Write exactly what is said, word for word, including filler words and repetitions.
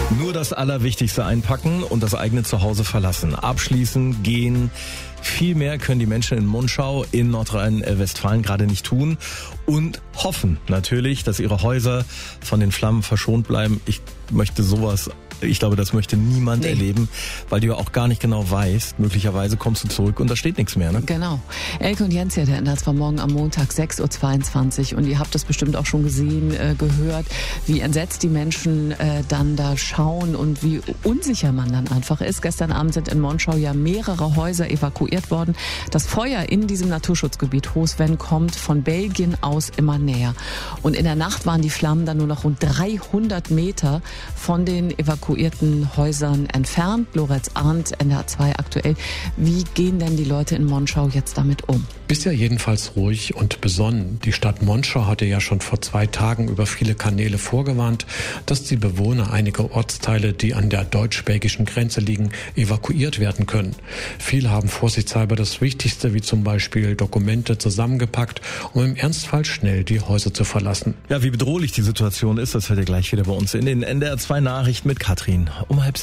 Nur das Allerwichtigste einpacken und das eigene Zuhause verlassen. Abschließen, gehen. Viel mehr können die Menschen in Monschau in Nordrhein-Westfalen gerade nicht tun und hoffen natürlich, dass ihre Häuser von den Flammen verschont bleiben. Ich möchte sowas, ich glaube, das möchte niemand nee. erleben, weil du ja auch gar nicht genau weißt, möglicherweise kommst du zurück und da steht nichts mehr. Ne? Genau. Elke und Jens hier, der ändert zwar morgen am Montag sechs Uhr zweiundzwanzig und ihr habt das bestimmt auch schon gesehen, äh, gehört, wie entsetzt die Menschen äh, dann da schauen und wie unsicher man dann einfach ist. Gestern Abend sind in Monschau ja mehrere Häuser evakuiert worden. Das Feuer in diesem Naturschutzgebiet Hohsven kommt von Belgien aus immer näher. Und in der Nacht waren die Flammen dann nur noch rund dreihundert Meter von den evakuierten Häusern entfernt. Lorenz Arndt, N D R zwei aktuell. Wie gehen denn die Leute in Monschau jetzt damit um? Bisher jedenfalls ruhig und besonnen. Die Stadt Monschau hatte ja schon vor zwei Tagen über viele Kanäle vorgewarnt, dass die Bewohner einiger Ortsteile, die an der deutsch-belgischen Grenze liegen, evakuiert werden können. Viele haben vorsichtshalber das Wichtigste, wie zum Beispiel Dokumente, zusammengepackt, um im Ernstfall schnell die Häuser zu verlassen. Ja, wie bedrohlich die Situation ist, das hört ihr gleich wieder bei uns in den N D R zwei Nachrichten mit Katrin um halb